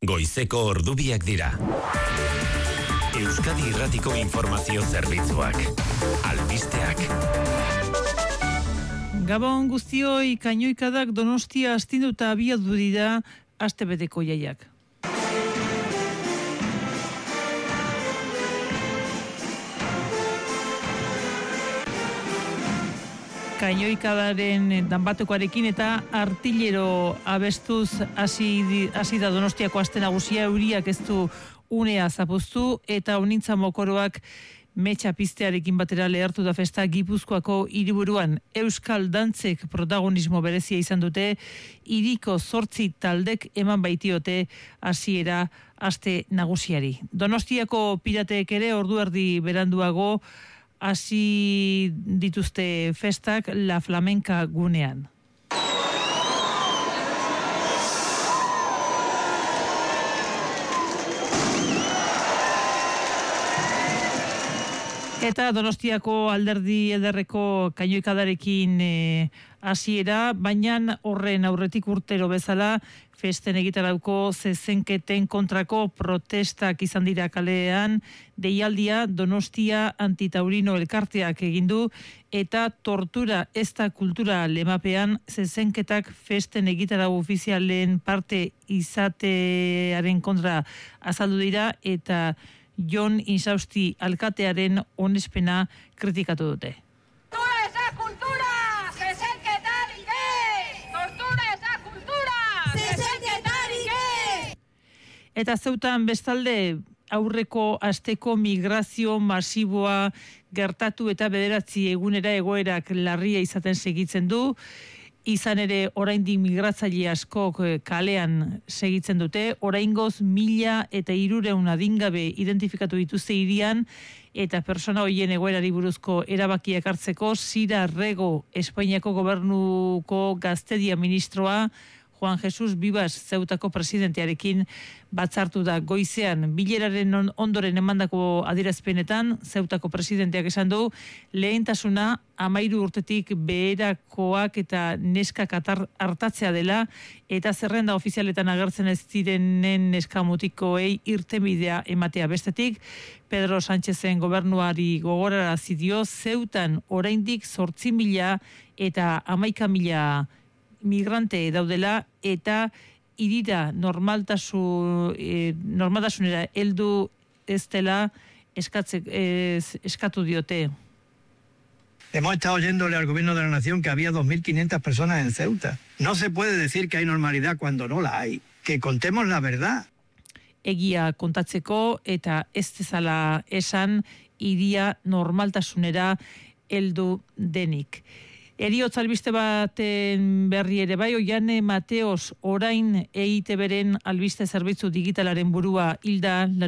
Goizeko ordubiak dira. Euskadi Irratiko Informazio Zerbitzuak. Albisteak. Gabon guztioi, Kainoikadak Donostia astinduta abiatu dira astebeteko jaiak. Kainoikadaren danbatekoarekin eta artillero abestuz hasi da Donostiako aste nagusia. Euriak ez du unea zapuztu eta honintza mokoroak metxa piztearekin batera lehertu da festa Gipuzkoako hiriburuan. Euskal dantzek protagonismo berezia izan dute, hiriko 8 taldek eman baitiote hasiera aste nagusiari. Donostiako pirateek ere ordu erdi beranduago hasi dituzte festak La Flamenca gunean. Eta Donostiako alderdi ederreko kainoikadarekin hasiera, baina horren aurretik urtero bezala festen egitarauko zezenketen kontrako protestak izan dira kalean. Deialdia Donostia Antitaurino elkarteak egin du eta tortura ez da kultura lemapean zezenketak festen egitarau ofizialen parte izatearen kontra azaldu dira eta Jon Insausti alkatearen onespena kritikatu dute. Tortura esa cultura, zezenketari ge! Tortura esa cultura, zezenketari ge! Eta Zeutan bestalde aurreko asteko migrazio masiboa gertatu eta 9 egunera egoerak larria izaten segitzen du. Izan ere, oraindik migratzaile askok kalean segitzen dute. Oraingoz 1.300 adingabe identifikatu dituzte hirian eta persona horien egoerari buruzko erabakiak hartzeko Sira Rego, Espainiako gobernuko gaztedia ministroa, Juan Jesus Vivas Zeutako presidentearekin batzartu da goizean. Bileraren ondoren emandako adierazpenetan, Zeutako presidenteak esan du, lehentasuna 13 urtetik beherakoak eta neskak hartatzea dela, eta zerrenda ofizialetan agertzen ez direnen neskamutikoei irtenbidea ematea. Bestetik, Pedro Sánchezen gobernuari gogorarazi dio, Zeutan oraindik 8.000 eta 11.000 migrante daudela eta hirira normaltasunera heldu ez dela eskatu diote. Hemos estado oyéndole al gobierno de la nación que había 2.500 personas en Ceuta. No se puede decir que hay normalidad cuando no la hay. Que contemos la verdad. Egia kontatzeko eta ez dezala esan hiria normaltasunera heldu denik. Eriotz albiste baten berri ere bai, Oiane Mateos orain EITB-ren albiste zerbitzu digitalaren burua hilda